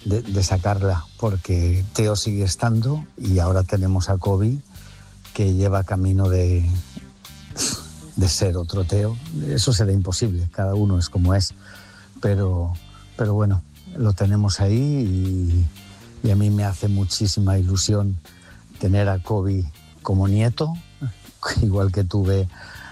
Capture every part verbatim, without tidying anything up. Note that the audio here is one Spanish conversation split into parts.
de, de sacarla, porque Teo sigue estando y ahora tenemos a Kobe, que lleva camino de, de ser otro Teo. Eso será imposible, cada uno es como es, pero, pero bueno, lo tenemos ahí y, y a mí me hace muchísima ilusión tener a Kobe como nieto, igual que tuve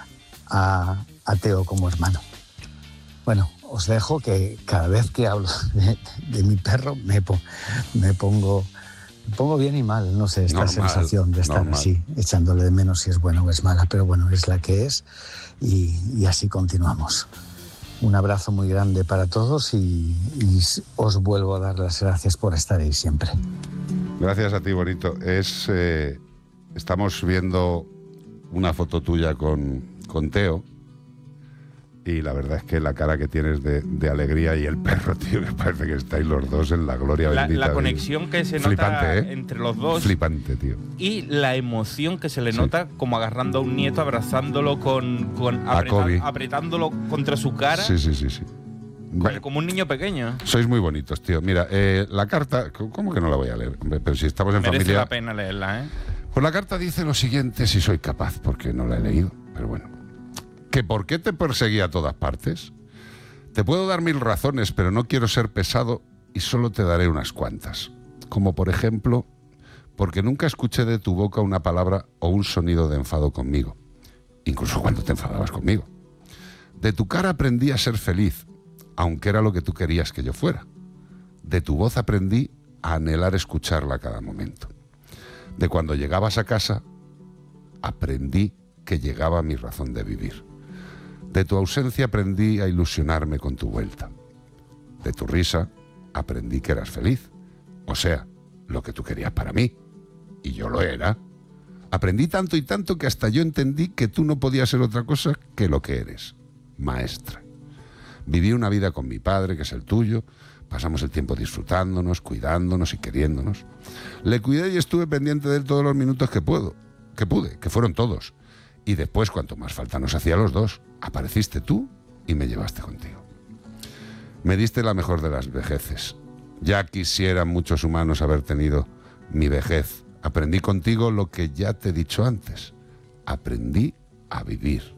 a, a Teo como hermano. Bueno, os dejo, que cada vez que hablo de, de mi perro me, po, me, pongo, me pongo bien y mal, no sé, esta normal, sensación de estar normal. Así, echándole de menos si es buena o es mala, pero bueno, es la que es y, y así continuamos. Un abrazo muy grande para todos y, y os vuelvo a dar las gracias por estar ahí siempre. Gracias a ti, bonito. Es, eh, estamos viendo una foto tuya con, con Teo y la verdad es que la cara que tienes de, de alegría y el perro, tío, me parece que estáis los dos en la gloria la, bendita. La conexión de... que se Flipante, nota ¿eh? entre los dos. Flipante, tío. Y la emoción que se le sí. nota como agarrando a un nieto, abrazándolo con, con apreta, apretándolo contra su cara. Sí, sí, sí, sí. Como, como un niño pequeño. Sois muy bonitos, tío. Mira, eh, la carta, ¿cómo que no la voy a leer? Pero si estamos en Merece familia... la pena leerla, ¿eh? Pues la carta dice lo siguiente, si soy capaz, porque no la he leído, pero bueno. ¿Que por qué te perseguía a todas partes? Te puedo dar mil razones, pero no quiero ser pesado y solo te daré unas cuantas. Como por ejemplo, porque nunca escuché de tu boca una palabra o un sonido de enfado conmigo, incluso cuando te enfadabas conmigo. De tu cara aprendí a ser feliz, aunque era lo que tú querías que yo fuera. De tu voz aprendí a anhelar escucharla a cada momento. De cuando llegabas a casa, aprendí que llegaba mi razón de vivir. De tu ausencia aprendí a ilusionarme con tu vuelta. De tu risa aprendí que eras feliz. O sea, lo que tú querías para mí. Y yo lo era. Aprendí tanto y tanto que hasta yo entendí que tú no podías ser otra cosa que lo que eres. Maestra. Viví una vida con mi padre, que es el tuyo. Pasamos el tiempo disfrutándonos, cuidándonos y queriéndonos. Le cuidé y estuve pendiente de él todos los minutos que puedo, que pude, que fueron todos. Y después, cuanto más falta nos hacía a los dos, apareciste tú y me llevaste contigo. Me diste la mejor de las vejeces. Ya quisieran muchos humanos haber tenido mi vejez. Aprendí contigo lo que ya te he dicho antes. Aprendí a vivir.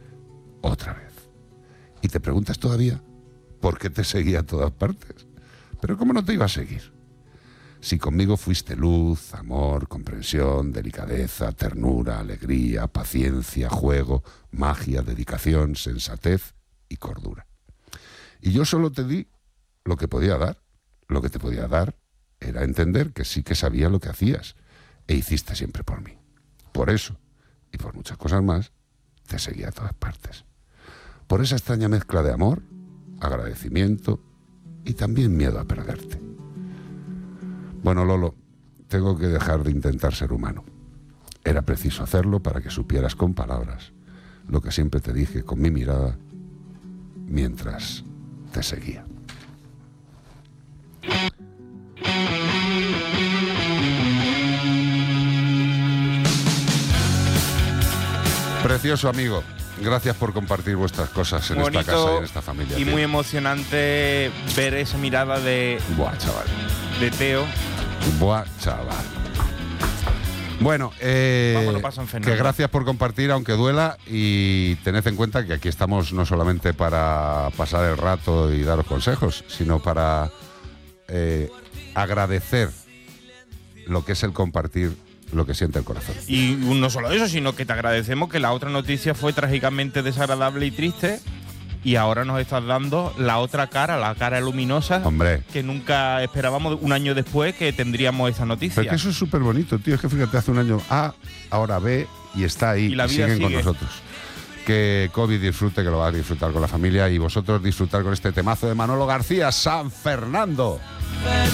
Otra vez. ¿Y te preguntas todavía por qué te seguía a todas partes? Pero ¿cómo no te iba a seguir? Si conmigo fuiste luz, amor, comprensión, delicadeza, ternura, alegría, paciencia, juego, magia, dedicación, sensatez y cordura. Y yo solo te di lo que podía dar. Lo que te podía dar era entender que sí que sabía lo que hacías e hiciste siempre por mí. Por eso, y por muchas cosas más, te seguía a todas partes. Por esa extraña mezcla de amor, agradecimiento y también miedo a perderte. Bueno, Lolo, tengo que dejar de intentar ser humano. Era preciso hacerlo para que supieras con palabras lo que siempre te dije con mi mirada mientras te seguía. Precioso amigo, gracias por compartir vuestras cosas en bonito esta casa y en esta familia. Y tío. muy emocionante ver esa mirada de... Buah, chaval. De Teo. Buah, chaval. Bueno, eh, que gracias por compartir, aunque duela, y tened en cuenta que aquí estamos no solamente para pasar el rato y daros consejos, sino para eh, agradecer lo que es el compartir lo que siente el corazón. Y no solo eso, sino que te agradecemos que la otra noticia fue trágicamente desagradable y triste, y ahora nos estás dando la otra cara, la cara luminosa, hombre, que nunca esperábamos un año después que tendríamos esa noticia. Pero que eso es súper bonito, tío. Es que fíjate, hace un año A, ahora B, y está ahí, y, la y vida siguen sigue. con nosotros. Que Kobe disfrute, que lo va a disfrutar con la familia, y vosotros disfrutar con este temazo de Manolo García, San Fernando.